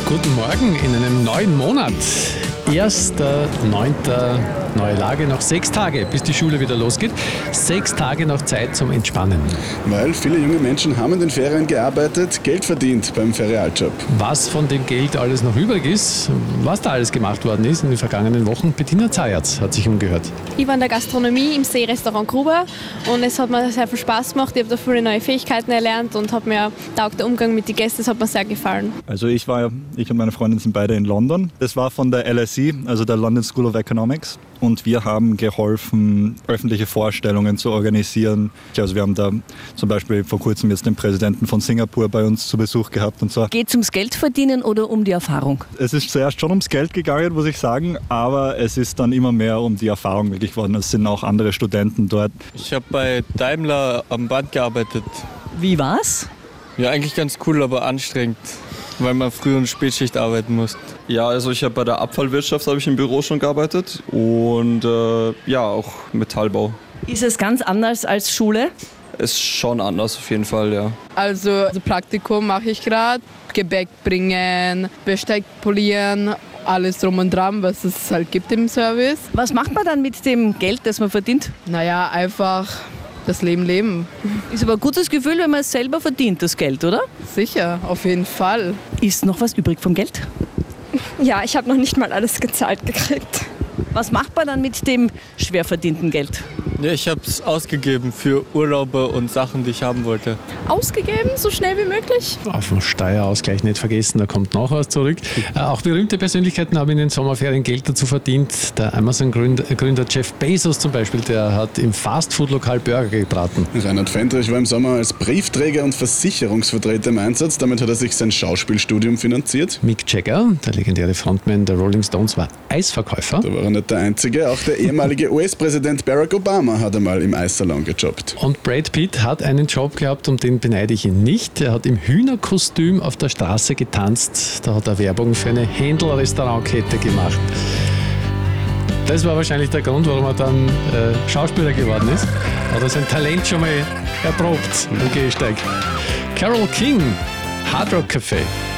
Guten Morgen in einem neuen Monat. 1.9. neue Lage, noch 6 Tage, bis die Schule wieder losgeht. 6 Tage noch Zeit zum Entspannen. Weil viele junge Menschen haben in den Ferien gearbeitet, Geld verdient beim Ferialjob. Was von dem Geld alles noch übrig ist, was da alles gemacht worden ist in den vergangenen Wochen, Bettina Zayatz hat sich umgehört. Ich war in der Gastronomie im Seerestaurant Gruber und es hat mir sehr viel Spaß gemacht. Ich habe da viele neue Fähigkeiten erlernt und hat mir taugt der Umgang mit den Gästen, das hat mir sehr gefallen. Also ich und meine Freundin sind beide in London. Das war von der LSE, also der London School of Economics. Und wir haben geholfen, öffentliche Vorstellungen zu organisieren. Also wir haben da zum Beispiel vor kurzem jetzt den Präsidenten von Singapur bei uns zu Besuch gehabt und so. Geht es ums Geld verdienen oder um die Erfahrung? Es ist zuerst schon ums Geld gegangen, muss ich sagen, aber es ist dann immer mehr um die Erfahrung wirklich geworden. Es sind auch andere Studenten dort. Ich habe bei Daimler am Band gearbeitet. Wie war's? Ja, eigentlich ganz cool, aber anstrengend, weil man Früh- und Spätschicht arbeiten muss. Ja, also ich habe bei der Abfallwirtschaft im Büro schon gearbeitet und auch Metallbau. Ist es ganz anders als Schule? Ist schon anders auf jeden Fall, ja. Also Praktikum mache ich gerade, Gebäck bringen, Besteck polieren, alles drum und dran, was es halt gibt im Service. Was macht man dann mit dem Geld, das man verdient? Naja, einfach das Leben leben. Ist aber ein gutes Gefühl, wenn man es selber verdient, das Geld, oder? Sicher, auf jeden Fall. Ist noch was übrig vom Geld? Ja, ich habe noch nicht mal alles gezahlt gekriegt. Was macht man dann mit dem schwer verdienten Geld? Ja, ich habe es ausgegeben für Urlaube und Sachen, die ich haben wollte. Ausgegeben, so schnell wie möglich. Auf den Steuerausgleich nicht vergessen, da kommt noch was zurück. Auch berühmte Persönlichkeiten haben in den Sommerferien Geld dazu verdient. Der Amazon-Gründer Jeff Bezos zum Beispiel, der hat im Fastfood-Lokal Burger gebraten. Reinhard Fendrich war im Sommer als Briefträger und Versicherungsvertreter im Einsatz. Damit hat er sich sein Schauspielstudium finanziert. Mick Jagger, der legendäre Frontman der Rolling Stones, war Eisverkäufer. Da war er nicht der Einzige. Auch der ehemalige US-Präsident Barack Obama hat einmal im Eissalon gejobbt. Und Brad Pitt hat einen Job gehabt, um den beneide ich ihn nicht. Er hat im Hühnerkostüm auf der Straße getanzt. Da hat er Werbung für eine Händel-Restaurantkette gemacht. Das war wahrscheinlich der Grund, warum er dann Schauspieler geworden ist. Hat er sein Talent schon mal erprobt im Gehsteig. Carole King, Hard Rock Café.